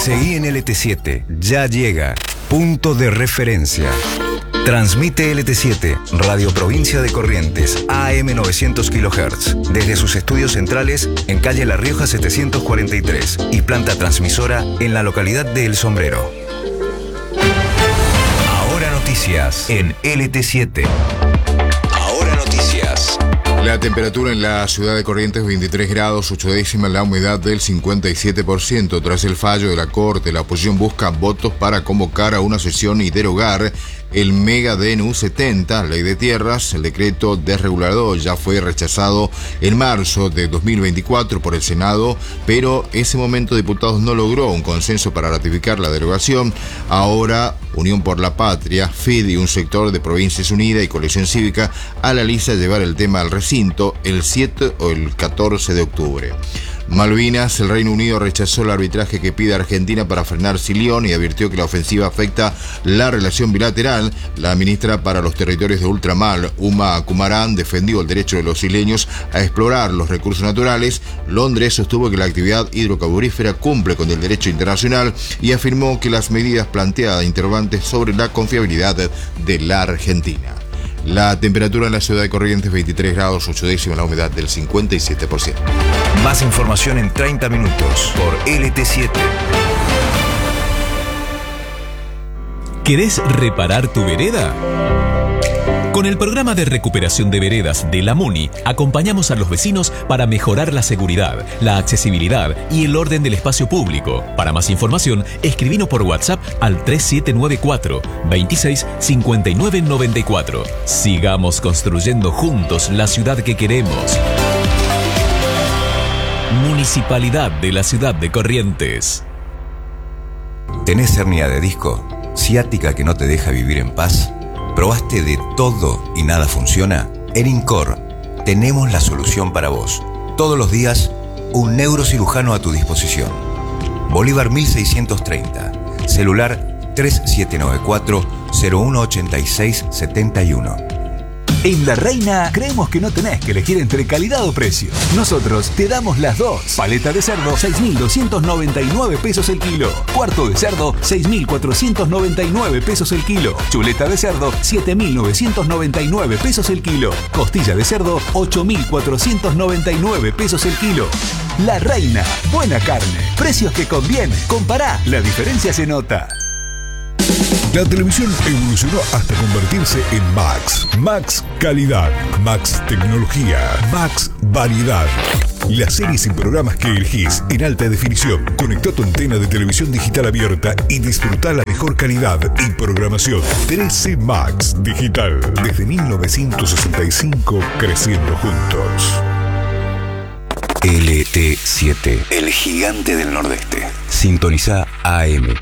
Seguí en LT7, ya llega. Punto de referencia. Transmite LT7, Radio Provincia de Corrientes, AM 900 kHz, desde sus estudios centrales en calle La Rioja 743 y planta transmisora en la localidad de El Sombrero. Ahora noticias en LT7. Ahora noticias. La temperatura en la ciudad de Corrientes 23 grados 8 décimas, la humedad del 57%. Tras el fallo de la Corte, la oposición busca votos para convocar a una sesión y derogar el mega DNU 70, Ley de Tierras. El decreto desregulador ya fue rechazado en marzo de 2024 por el Senado, pero ese momento diputados no logró un consenso para ratificar la derogación. Ahora Unión por la Patria, FID y un sector de Provincias Unidas y Coalición Cívica analiza llevar el tema al recinto el 7 o el 14 de octubre. Malvinas, el Reino Unido rechazó el arbitraje que pide Argentina para frenar Silión y advirtió que la ofensiva afecta la relación bilateral. La ministra para los territorios de ultramar, Uma Kumaran, defendió el derecho de los isleños a explorar los recursos naturales. Londres sostuvo que la actividad hidrocarburífera cumple con el derecho internacional y afirmó que las medidas planteadas interrogantes sobre la confiabilidad de la Argentina. La temperatura en la ciudad de Corrientes 23 grados 8 décimas, la humedad del 57%. Más información en 30 minutos por LT7. ¿Querés reparar tu vereda? Con el programa de recuperación de veredas de la MUNI, acompañamos a los vecinos para mejorar la seguridad, la accesibilidad y el orden del espacio público. Para más información, escribinos por WhatsApp al 3794 26 59 94. Sigamos construyendo juntos la ciudad que queremos. Municipalidad de la Ciudad de Corrientes. ¿Tenés hernia de disco? ¿Ciática que no te deja vivir en paz? ¿Probaste de todo y nada funciona? En INCOR tenemos la solución para vos. Todos los días, un neurocirujano a tu disposición. Bolívar 1630. Celular 3794-018671. En La Reina creemos que no tenés que elegir entre calidad o precio. Nosotros te damos las dos. Paleta de cerdo, 6.299 pesos el kilo. Cuarto de cerdo, 6.499 pesos el kilo. Chuleta de cerdo, 7.999 pesos el kilo. Costilla de cerdo, 8.499 pesos el kilo. La Reina, buena carne, precios que convienen. Compará, la diferencia se nota. La televisión evolucionó hasta convertirse en Max. Max Calidad, Max Tecnología, Max Variedad. Las series y programas que elegís en alta definición. Conectá tu antena de televisión digital abierta y disfrutá la mejor calidad y programación. 13 Max Digital. Desde 1965, creciendo juntos. LT7, el gigante del Nordeste. Sintoniza AM